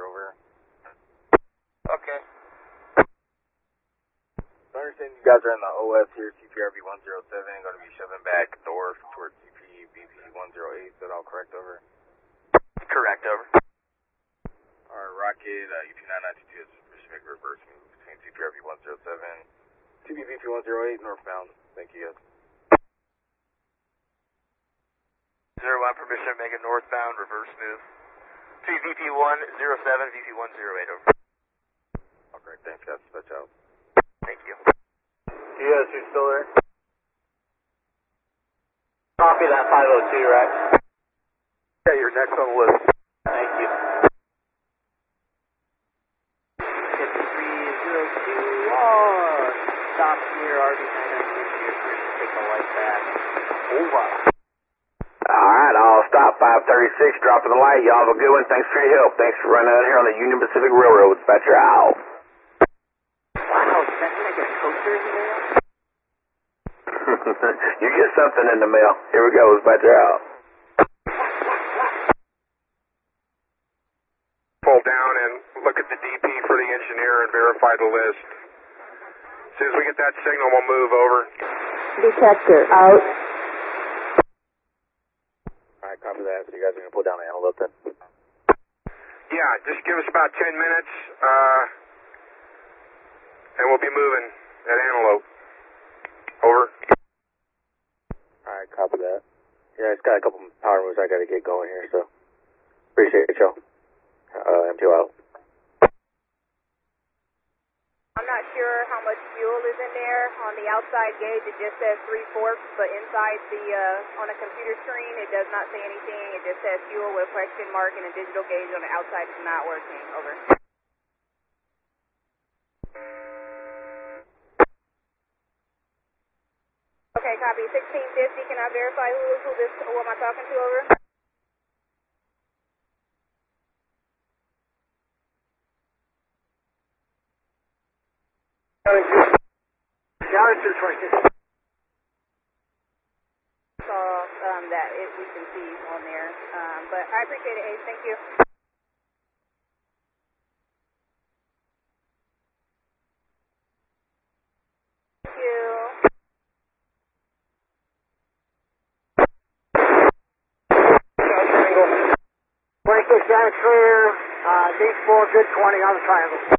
over. Okay. So I understand you guys are in the OS here, CPRV 107, going to be shoving back north towards CPVP 108. Is that all correct, over? Correct, over. Alright, Rocket, UP992 is Pacific reverse move between CPRV 107, CPVP 108 northbound. Thank you, guys. 01, permission to make a northbound reverse move. To VP 107, VP 108, over. Okay, thanks, guys. Dispatch out. Thank you. Yes, you're still there? Copy that 502, right? Yeah, you're next on the list. Thank you. 5302, stop near RV992, you're free to take the light back. Over. Alright, I'll stop 536, dropping the light. Y'all have a good one. Thanks for your help. Thanks for running out here on the Union Pacific Railroad. Dispatcher out. Wow, did that mean I get a coaster in the mail? You get something in the mail. Here we go. Dispatcher out. Pull down and look at the DP for the engineer and verify the list. As soon as we get that signal, we'll move over. Detector out. Alright, copy that. So you guys are going to pull down the antelope then? Yeah, just give us about 10 minutes, and we'll be moving at Antelope. Over. Alright, copy that. Yeah, it's got a couple power moves I got to get going here, so appreciate it, y'all. M2 out. I'm not sure how much fuel is in there. On the outside gauge, it just says 3/4, but inside the on a computer screen, it does not say anything. It just says fuel with a question mark, and a digital gauge on the outside is not working. Over. Okay, copy. 1650. Can I verify who am I talking to? Over. That we can see on there, but I appreciate it, Ace. Thank you. Thank you. 26 clear, deep 4, good 20 on the triangle.